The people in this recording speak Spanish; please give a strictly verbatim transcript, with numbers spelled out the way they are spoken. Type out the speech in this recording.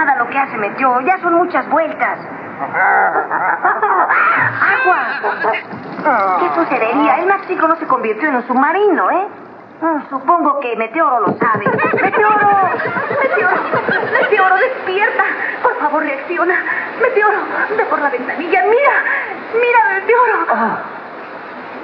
nada lo que hace Meteoro. Ya son muchas vueltas. ¡Agua! ¿Qué sucedería? El Máxico no se convirtió en un submarino, ¿eh? Mm, supongo que Meteoro lo sabe. ¡Meteoro! ¡Meteoro! ¡Meteoro, despierta! Por favor, reacciona. ¡Meteoro, ve por la ventanilla! ¡Mira! ¡Mira, Meteoro! Oh.